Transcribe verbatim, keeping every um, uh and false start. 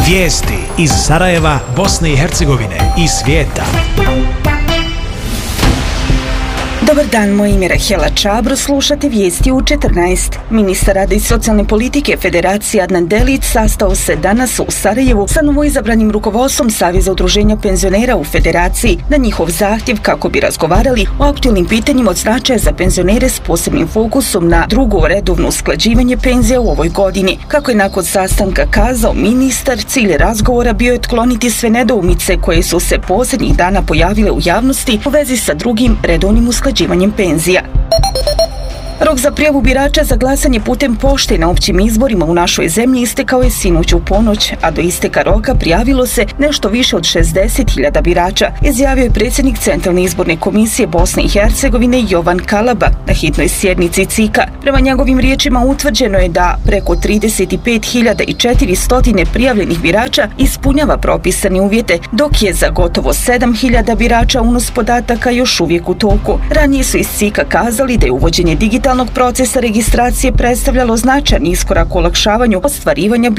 Vijesti iz Sarajeva, Bosne i Hercegovine i svijeta. Dobar dan, moje ime je Rahela Čabro, slušate vijesti u četrnaest. Ministar rada i socijalne politike Federacije Adnan Delić sastao se danas u Sarajevu sa novoizabranim rukovodstvom Saveza udruženja penzionera u Federaciji na njihov zahtjev kako bi razgovarali o aktualnim pitanjima od značaja za penzionere s posebnim fokusom na drugo redovno usklađivanje penzija u ovoj godini. Kako je nakon sastanka kazao ministar, cilj razgovora bio je otkloniti sve nedoumice koje su se posljednjih dana pojavile u javnosti u vezi sa drugim redovnim usklađivanjem penzija. Rok za prijavu birača za glasanje putem pošte na općim izborima u našoj zemlji istekao je sinoć u ponoć, a do isteka roka prijavilo se nešto više od šezdeset hiljada birača, izjavio je predsjednik Centralne izborne komisije Bosne i Hercegovine Jovan Kalaba na hitnoj sjednici C I K-a. Prema njegovim riječima utvrđeno je da preko trideset pet hiljada četiristo prijavljenih birača ispunjava propisane uvjete, dok je za gotovo sedam hiljada birača unos podataka još uvijek u toku. Ranije su iz C I K-a kazali da je uvođenje digitalnog procesa registracije predstavljalo značajan iskorak u olakšavanju ostvarivanja